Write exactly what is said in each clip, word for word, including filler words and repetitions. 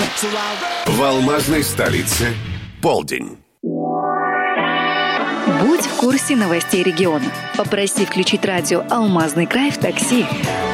В алмазной столице полдень. Будь в курсе новостей региона. Попроси включить радио «Алмазный край» в такси.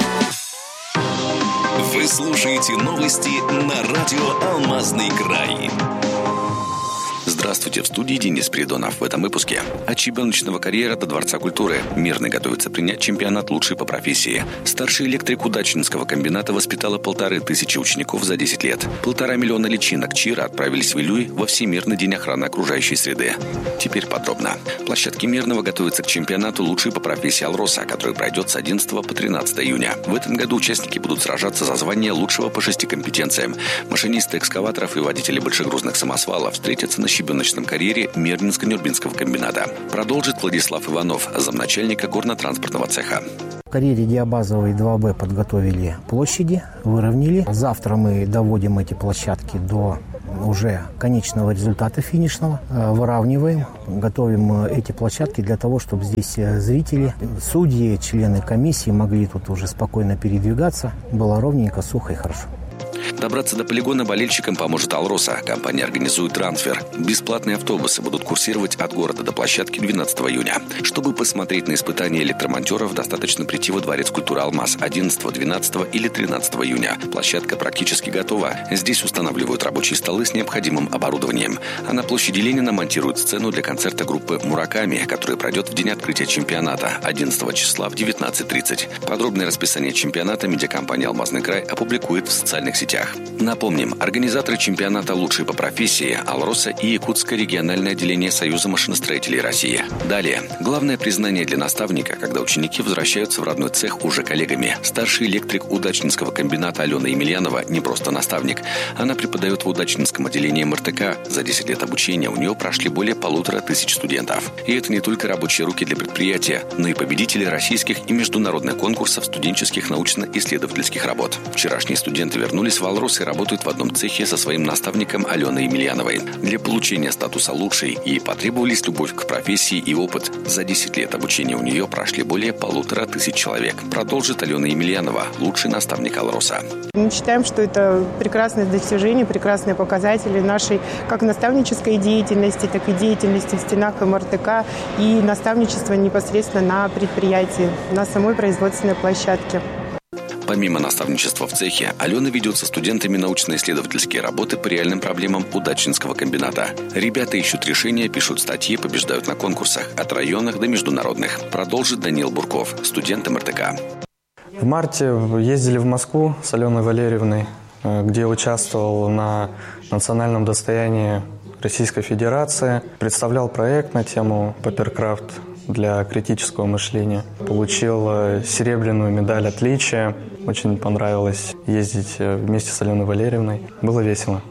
Вы слушаете новости на радио «Алмазный край». Здравствуйте, в студии Денис Придонов. В этом выпуске. От чемпионочного карьера до Дворца культуры. Мирный готовится принять чемпионат лучший по профессии. Старший электрик Удачнинского комбината воспитала полторы тысячи учеников за десять лет. Полтора миллиона личинок Чира отправились в Вилюй во Всемирный день охраны окружающей среды. Теперь подробно. Площадки Мирного готовятся к чемпионату лучший по профессии «Алроса», который пройдет с одиннадцатого по тринадцатое июня. В этом году участники будут сражаться за звание лучшего по шести компетенциям. Машинисты экскаваторов и водители большегрузных самосвалов встретятся на чемпионочном карьере Мирнинско-Нюрбинского комбината. Продолжит Владислав Иванов, замначальника горно-транспортного цеха. В карьере диабазовой два бэ подготовили площади, выровняли. Завтра мы доводим эти площадки до уже конечного результата финишного, выравниваем, готовим эти площадки для того, чтобы здесь зрители, судьи, члены комиссии могли тут уже спокойно передвигаться. Было ровненько, сухо и хорошо. Добраться до полигона болельщикам поможет «Алроса». Компания организует трансфер. Бесплатные автобусы будут курсировать от города до площадки двенадцатого июня. Чтобы посмотреть на испытания электромонтеров, достаточно прийти во Дворец культуры «Алмаз» одиннадцатого, двенадцатого или тринадцатого июня. Площадка практически готова. Здесь устанавливают рабочие столы с необходимым оборудованием. А на площади Ленина монтируют сцену для концерта группы «Мураками», который пройдет в день открытия чемпионата одиннадцатого числа в девятнадцать тридцать. Подробное расписание чемпионата медиакомпания «Алмазный край» опубликует в социальных сетях. Напомним, организаторы чемпионата лучшие по профессии «Алроса» и Якутское региональное отделение Союза машиностроителей России. Далее. Главное признание для наставника, когда ученики возвращаются в родной цех уже коллегами. Старший электрик Удачнинского комбината Алена Емельянова не просто наставник. Она преподает в Удачнинском отделении эм эр тэ ка. За десять лет обучения у нее прошли более полутора тысяч студентов. И это не только рабочие руки для предприятия, но и победители российских и международных конкурсов студенческих научно-исследовательских работ. Вчерашние студенты вернулись в «Алрос» и работают в одном цехе со своим наставником Аленой Емельяновой. Для получения статуса лучшей ей потребовались любовь к профессии и опыт. За десять лет обучения у нее прошли более полутора тысяч человек. Продолжит Алена Емельянова, лучший наставник «Алроса». Мы считаем, что это прекрасное достижение, прекрасные показатели нашей как наставнической деятельности, так и деятельности в стенах эм эр тэ ка и наставничества непосредственно на предприятии, на самой производственной площадке. Помимо наставничества в цехе, Алена ведет со студентами научно-исследовательские работы по реальным проблемам Удачнинского комбината. Ребята ищут решения, пишут статьи, побеждают на конкурсах от районных до международных. Продолжит Даниил Бурков, студент эм эр тэ ка. В марте ездили в Москву с Аленой Валерьевной, где участвовал на национальном достоянии Российской Федерации. Представлял проект на тему «Паперкрафт» для критического мышления. Получил серебряную медаль отличия. Очень понравилось ездить вместе с Аленой Валерьевной. Было весело.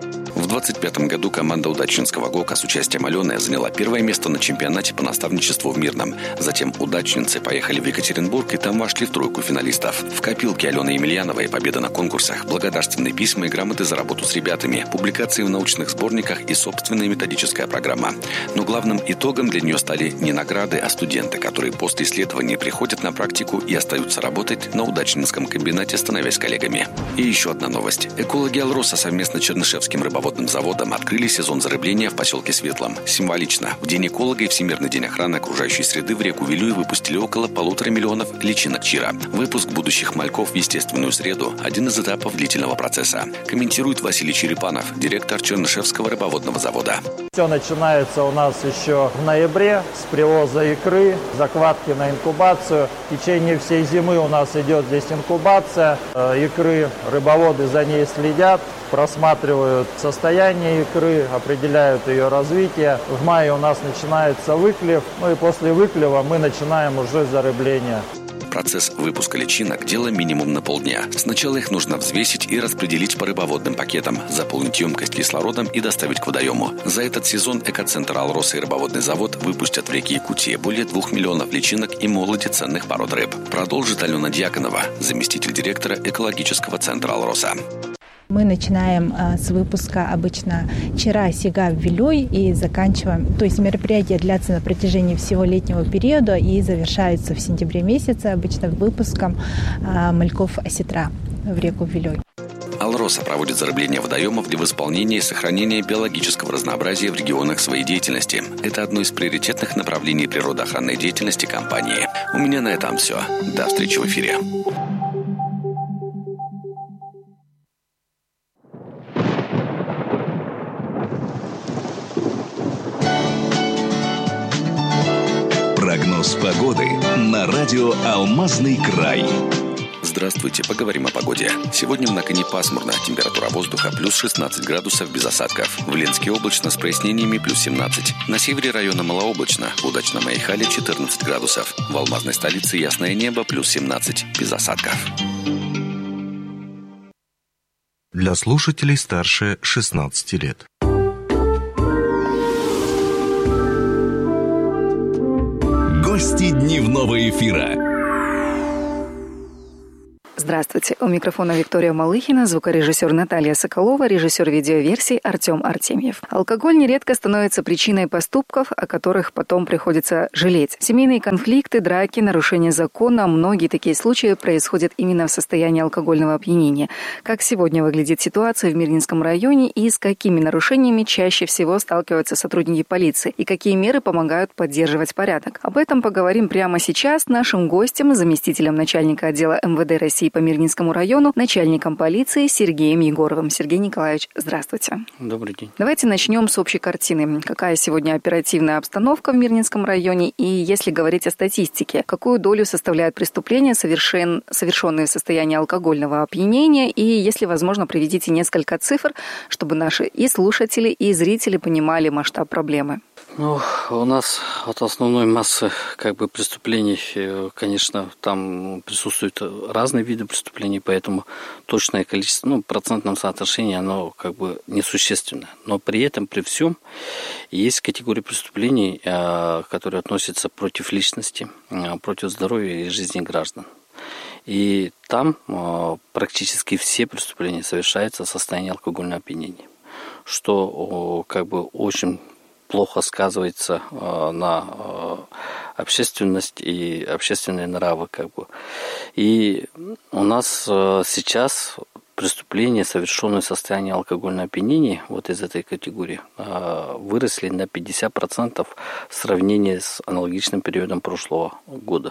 В двадцать пятом году команда Удачнинского ГОКа с участием Алены заняла первое место на чемпионате по наставничеству в Мирном. Затем удачницы поехали в Екатеринбург и там вошли в тройку финалистов. В копилке Алены Емельяновой победа на конкурсах, благодарственные письма и грамоты за работу с ребятами, публикации в научных сборниках и собственная методическая программа. Но главным итогом для нее стали не награды, а студенты, которые после исследования приходят на практику и остаются работать на Удачнинском комбинате, становясь коллегами. И еще одна новость. Экологи «Алроса» совместно с Чернышевским рыбоводным заводом открыли сезон зарыбления в поселке Светлом. Символично. В День эколога и Всемирный день охраны окружающей среды в реку Вилюй выпустили около полутора миллионов личинок Чира. Выпуск будущих мальков в естественную среду – один из этапов длительного процесса. Комментирует Василий Черепанов, директор Чернышевского рыбоводного завода. Все начинается у нас еще в ноябре с привоза икры, закладки на инкубацию. В течение всей зимы у нас идет здесь инкубация икры. Рыбоводы за ней следят, просматривают состояние икры, определяют ее развитие. В мае у нас начинается выклев, ну и после выклева мы начинаем уже зарыбление. Процесс выпуска личинок – дело минимум на полдня. Сначала их нужно взвесить и распределить по рыбоводным пакетам, заполнить емкость кислородом и доставить к водоему. За этот сезон экоцентр «Алроса» и рыбоводный завод выпустят в реке Якутия более двух миллионов личинок и молоди ценных пород рыб. Продолжит Алена Дьяконова, заместитель директора экологического центра «Алроса». Мы начинаем а, с выпуска обычно Чира, Сига, Вилюй и заканчиваем. То есть мероприятия длятся на протяжении всего летнего периода и завершаются в сентябре месяце обычно выпуском а, мальков осетра в реку Вилюй. «Алроса» «Алроса» проводит зарыбление водоемов для восполнения и сохранения биологического разнообразия в регионах своей деятельности. Это одно из приоритетных направлений природоохранной деятельности компании. У меня на этом все. До встречи в эфире. Прогноз погоды на радио «Алмазный край». Здравствуйте, поговорим о погоде. Сегодня в Наконе пасмурно, температура воздуха плюс шестнадцать градусов без осадков. В Ленске облачно с прояснениями плюс семнадцать. На севере района малооблачно, в удачном Айхале четырнадцать градусов. В алмазной столице ясное небо плюс семнадцать без осадков. Для слушателей старше шестнадцати лет. Гости дневного эфира. Здравствуйте. У микрофона Виктория Малыхина, звукорежиссер Наталья Соколова, режиссер видеоверсий Артем Артемьев. Алкоголь нередко становится причиной поступков, о которых потом приходится жалеть. Семейные конфликты, драки, нарушения закона, многие такие случаи происходят именно в состоянии алкогольного опьянения. Как сегодня выглядит ситуация в Мирнинском районе и с какими нарушениями чаще всего сталкиваются сотрудники полиции и какие меры помогают поддерживать порядок? Об этом поговорим прямо сейчас с нашим гостем, заместителем начальника отдела эм вэ дэ России по Мирнинскому району, начальником полиции Сергеем Егоровым. Сергей Николаевич, здравствуйте. Добрый день. Давайте начнем с общей картины. Какая сегодня оперативная обстановка в Мирнинском районе? И если говорить о статистике, какую долю составляют преступления, совершен... совершенные в состоянии алкогольного опьянения? И, если возможно, приведите несколько цифр, чтобы наши и слушатели, и зрители понимали масштаб проблемы. Ну, у нас от основной массы как бы преступлений, конечно, там присутствуют разные виды преступлений, поэтому точное количество, ну, в процентном соотношении оно как бы несущественно. Но при этом, при всем, есть категории преступлений, которые относятся против личности, против здоровья и жизни граждан. И там практически все преступления совершаются в состоянии алкогольного опьянения, что как бы очень плохо сказывается э, на э, общественность и общественные нравы, как бы. И у нас э, сейчас преступления, совершенные в состоянии алкогольного опьянения, вот из этой категории, э, выросли на пятьдесят процентов в сравнении с аналогичным периодом прошлого года.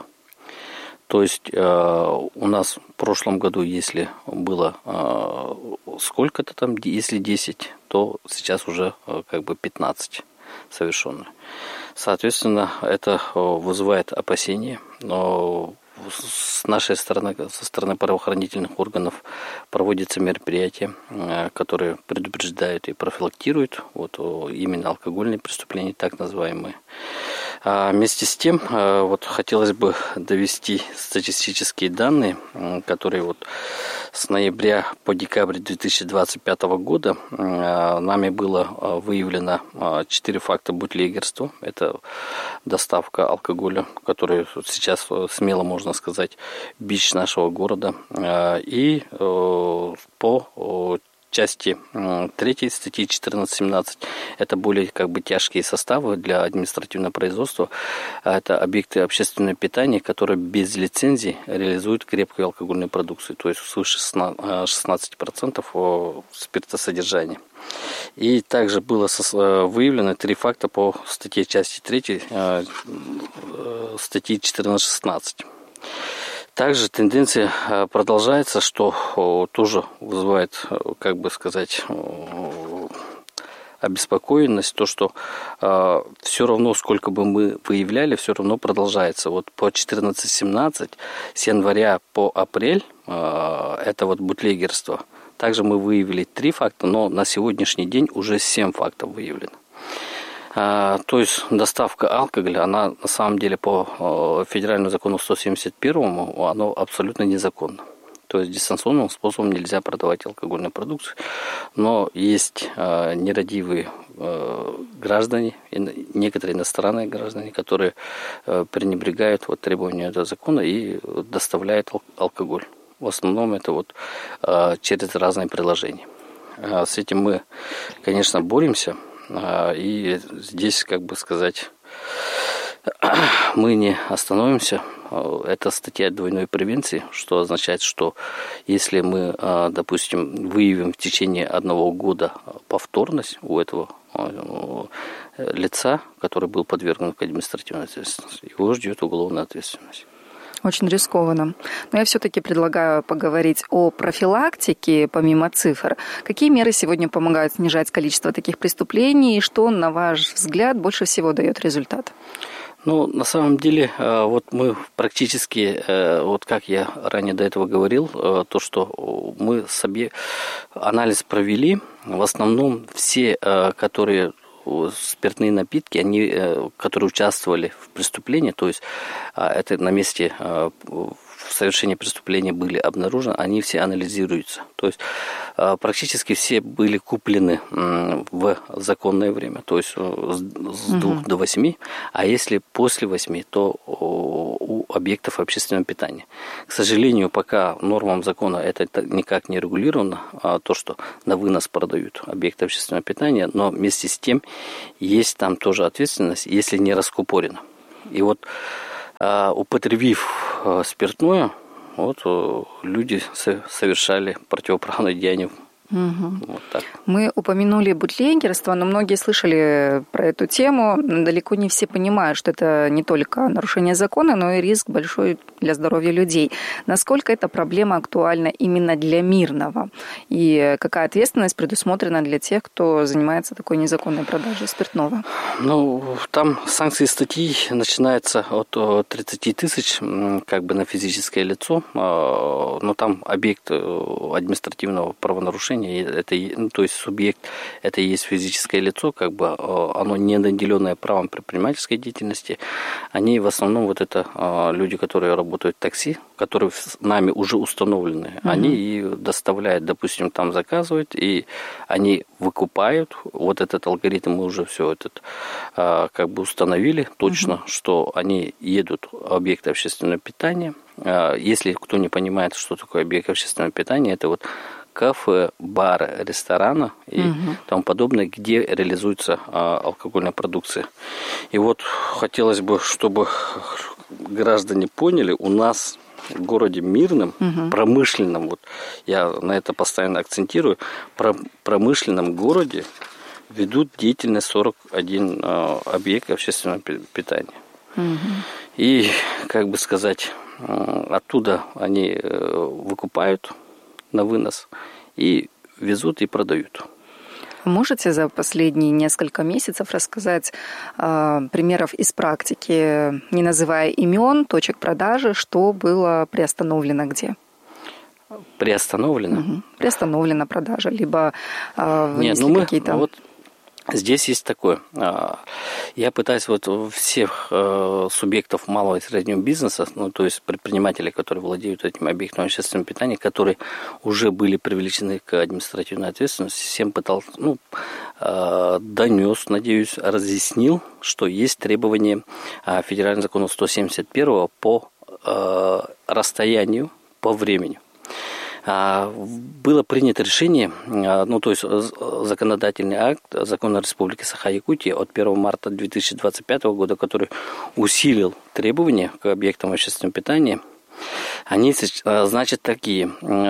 То есть э, у нас в прошлом году, если было э, сколько-то там, если десять, то сейчас уже э, как бы пятнадцать. Совершенно. Соответственно, это вызывает опасения, но с нашей стороны, со стороны правоохранительных органов проводятся мероприятия, которые предупреждают и профилактируют вот, именно алкогольные преступления, так называемые. А вместе с тем, вот, хотелось бы довести статистические данные, которые вот с ноября по декабрь две тысячи двадцать пятого года нами было выявлено четыре факта бутлегерства. Это доставка алкоголя, который сейчас смело можно сказать бич нашего города. И по части третьей статьи четырнадцать семнадцать это более как бы тяжкие составы для административного производства. Это объекты общественного питания, которые без лицензии реализуют крепкую алкогольную продукцию, то есть свыше шестнадцать процентов спиртосодержания. И также было выявлено три факта по статье части третьей статьи четырнадцать шестнадцать. Также тенденция продолжается, что тоже вызывает, как бы сказать, обеспокоенность, то, что все равно, сколько бы мы выявляли, все равно продолжается. Вот по четырнадцать семнадцать с января по апрель это вот бутлегерство. Также мы выявили три факта, но на сегодняшний день уже семь фактов выявлено. То есть доставка алкоголя, она на самом деле по федеральному закону сто семьдесят первому, оно абсолютно незаконно. То есть дистанционным способом нельзя продавать алкогольную продукцию. Но есть нерадивые граждане, некоторые иностранные граждане, которые пренебрегают вот требованиям этого закона и доставляют алкоголь. В основном это вот через разные приложения. С этим мы, конечно, боремся. И здесь, как бы сказать, мы не остановимся. это статья двойной превенции, что означает, что если мы, допустим, выявим в течение одного года повторность у этого лица, который был подвергнут к административной ответственности, его ждет уголовная ответственность. Очень рискованно. Но я все-таки предлагаю поговорить о профилактике, помимо цифр. Какие меры сегодня помогают снижать количество таких преступлений и что, на ваш взгляд, больше всего дает результат? Ну, на самом деле, вот мы практически, вот как я ранее до этого говорил, то, что мы себе анализ провели, в основном все, которые спиртные напитки, они, которые участвовали в преступлении, то есть это на месте в совершении преступления были обнаружены, они все анализируются. То есть практически все были куплены в законное время, то есть с двух до восьми, а если после восьми, то у объектов общественного питания. К сожалению, пока нормам закона это никак не регулировано, то, что на вынос продают объекты общественного питания, но вместе с тем есть там тоже ответственность, если не раскупорено. И вот употребив спиртное, вот люди совершали противоправное деяние. Угу. Вот так. Мы упомянули бутлегерство, но многие слышали про эту тему. Далеко не все понимают, что это не только нарушение закона, но и риск большой для здоровья людей. Насколько эта проблема актуальна именно для мирного? И какая ответственность предусмотрена для тех, кто занимается такой незаконной продажей спиртного? Ну, там санкции статьи начинаются от тридцати тысяч как бы на физическое лицо, но там объект административного правонарушения, это, ну, то есть субъект, это и есть физическое лицо, как бы оно не наделенное правом предпринимательской деятельности. Они в основном вот это люди, которые работают в такси, которые с нами уже установлены, угу. Они и доставляют, допустим, там заказывают, и они выкупают. Вот этот алгоритм мы уже все этот как бы установили точно, угу. Что они едут в объекты общественного питания. Если кто не понимает, что такое объект общественного питания, это вот кафе, бары, рестораны и угу. тому подобное, где реализуется а, алкогольная продукция. И вот хотелось бы, чтобы граждане поняли, у нас в городе Мирном, угу. промышленном, вот я на это постоянно акцентирую, про промышленном городе ведут деятельность сорок один а, объект общественного питания. Угу. И, как бы сказать, оттуда они выкупают на вынос и везут и продают. Можете за последние несколько месяцев рассказать э, примеров из практики, не называя имен, точек продажи, что было приостановлено где? Приостановлено? Угу. Приостановлена продажа, либо э, Нет, ну мы, какие-то... Вот здесь есть такое. Я пытаюсь вот всех субъектов малого и среднего бизнеса, ну, то есть предпринимателей, которые владеют этим объектом общественного питания, которые уже были привлечены к административной ответственности, всем пытался, ну, донес, надеюсь, разъяснил, что есть требования федерального закона сто семьдесят первого по расстоянию, по времени. Было принято решение, ну, то есть законодательный акт Закона Республики Саха-Якутия от первого марта две тысячи двадцать пятого года, который усилил требования к объектам общественного питания. Они, значит, такие: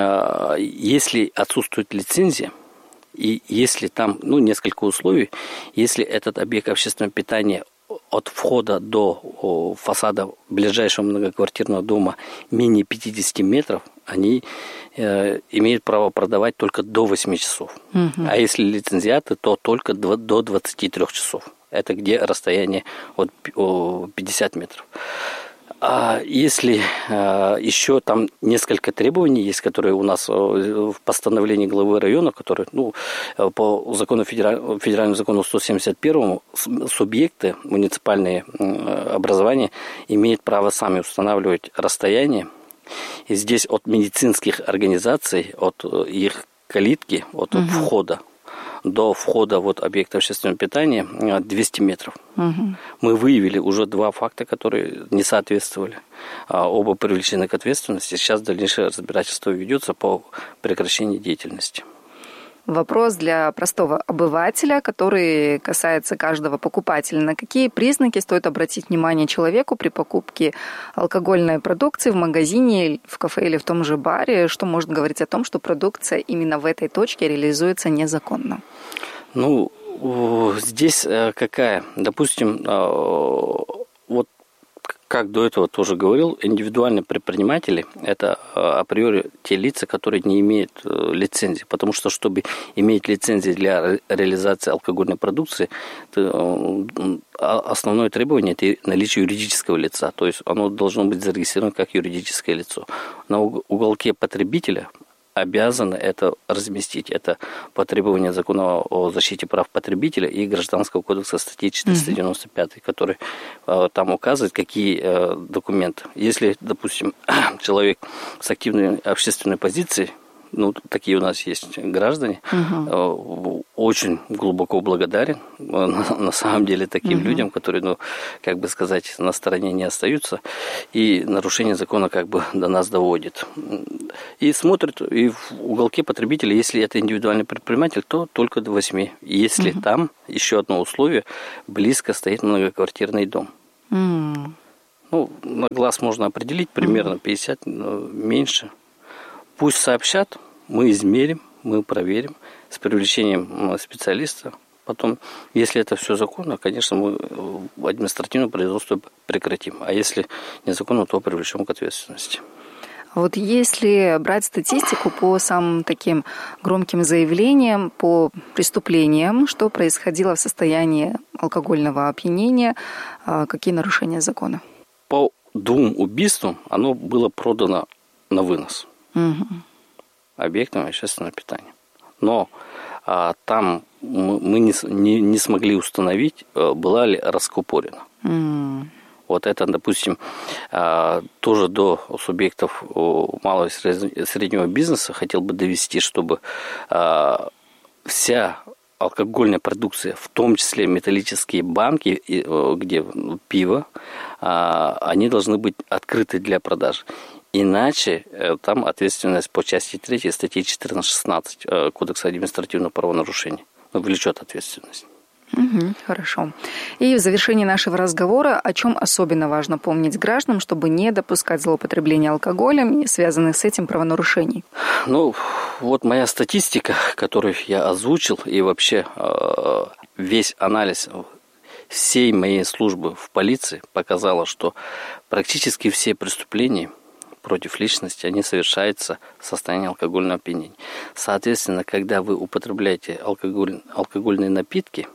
если отсутствует лицензия, и если там, ну, несколько условий, если этот объект общественного питания от входа до фасада ближайшего многоквартирного дома менее пятидесяти метров, они э, имеют право продавать только до восьми часов. Угу. А если лицензиаты, то только до двадцати трёх часов. Это где расстояние от пятидесяти метров. А если э, еще там несколько требований есть, которые у нас в постановлении главы района, которые, ну, по закону федераль, федеральному закону сто семьдесят первому субъекты, муниципальные образования имеют право сами устанавливать расстояние. И здесь от медицинских организаций, от их калитки, от угу. входа до входа вот объекта общественного питания двести метров. Угу. Мы выявили уже два факта, которые не соответствовали. Оба привлечены к ответственности. Сейчас дальнейшее разбирательство ведется по прекращению деятельности. Вопрос для простого обывателя, который касается каждого покупателя. На какие признаки стоит обратить внимание человеку при покупке алкогольной продукции в магазине, в кафе или в том же баре? Что может говорить о том, что продукция именно в этой точке реализуется незаконно? Ну, здесь какая? Допустим, вот как до этого тоже говорил, индивидуальные предприниматели – это априори те лица, которые не имеют лицензии. Потому что, чтобы иметь лицензию для реализации алкогольной продукции, основное требование – это наличие юридического лица. То есть оно должно быть зарегистрировано как юридическое лицо. На уголке потребителя обязаны это разместить. Это по требованию закона о защите прав потребителя и Гражданского кодекса статьи четыреста девяносто пять, mm-hmm. который э, там указывает, какие э, документы. Если, допустим, человек с активной общественной позицией, ну, такие у нас есть граждане, угу. очень глубоко благодарен на, на самом деле таким угу. людям, которые, ну, как бы сказать, на стороне не остаются, и нарушение закона как бы до нас доводит. И смотрят, и в уголке потребителя, если это индивидуальный предприниматель, то только до восьми. Если угу. там, еще одно условие, близко стоит многоквартирный дом. Угу. Ну, на глаз можно определить примерно пятьдесят, меньше. Пусть сообщат, мы измерим, мы проверим с привлечением специалиста. Потом, если это все законно, конечно, мы административное производство прекратим. А если незаконно, то привлечем к ответственности. Вот если брать статистику по самым таким громким заявлениям, по преступлениям, что происходило в состоянии алкогольного опьянения, какие нарушения закона? По двум убийствам оно было продано на вынос. Угу. Объектом общественного питания. Но а, там мы, мы не, не, не смогли установить, была ли раскупорена. Mm. Вот это, допустим, а, тоже до субъектов малого и среднего бизнеса хотел бы довести, чтобы а, вся алкогольная продукция, в том числе металлические банки, где пиво, а, они должны быть открыты для продажи. Иначе там ответственность по части третьей статьи четырнадцать шестнадцать Кодекса административного правонарушения влечет ответственность. Угу, хорошо. И в завершении нашего разговора, о чем особенно важно помнить гражданам, чтобы не допускать злоупотребления алкоголем и связанных с этим правонарушений? Ну, вот моя статистика, которую я озвучил, и вообще весь анализ всей моей службы в полиции показала, что практически все преступления против личности, они совершаются в состоянии алкогольного опьянения. Соответственно, когда вы употребляете алкоголь, алкогольные напитки,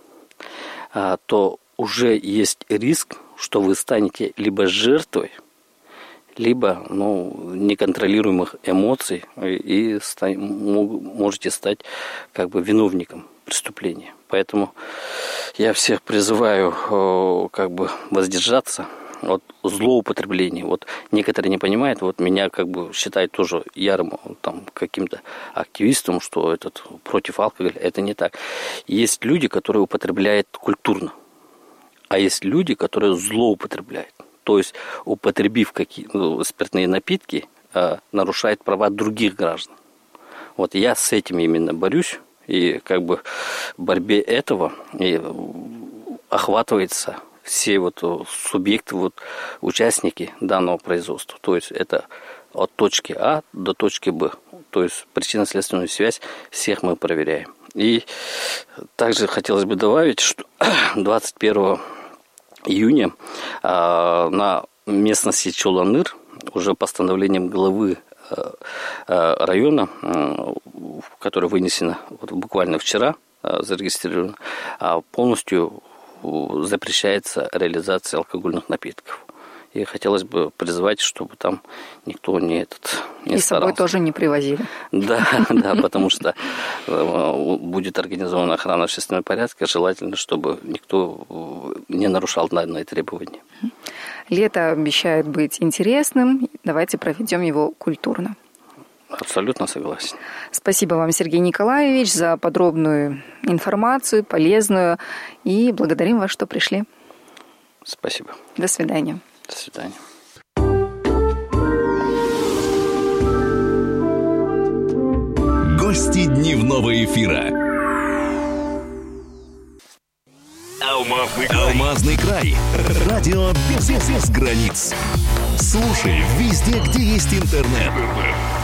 то уже есть риск, что вы станете либо жертвой, либо ну, неконтролируемых эмоций и ста- можете стать как бы виновником преступления. Поэтому я всех призываю как бы воздержаться от злоупотребления. Вот некоторые не понимают, вот меня как бы считают тоже ярым там, каким-то активистом, что этот против алкоголя. Это не так. Есть люди, которые употребляют культурно, а есть люди, которые злоупотребляют. То есть, употребив какие, ну, спиртные напитки, э, нарушает права других граждан. Вот я с этим именно борюсь, и как бы в борьбе этого и охватывается все вот субъекты, вот, участники данного производства. То есть это от точки А до точки Б. То есть причинно-следственную связь всех мы проверяем. И также хотелось бы добавить, что двадцать первого июня э, на местности Чоланыр уже постановлением главы э, э, района, э, которое вынесено вот, буквально вчера, э, зарегистрировано, э, полностью запрещается реализация алкогольных напитков. И хотелось бы призвать, чтобы там никто не этот не и с собой тоже не привозили. Да, да, потому что будет организована охрана общественного порядка. Желательно, чтобы никто не нарушал данные требования. Лето обещает быть интересным. Давайте проведем его культурно. Абсолютно согласен. Спасибо вам, Сергей Николаевич, за подробную информацию, полезную. И благодарим вас, что пришли. Спасибо. До свидания. До свидания. Гости дневного эфира. Алмазный край. Алмазный край. Радио без, без границ. Слушай везде, где есть интернет.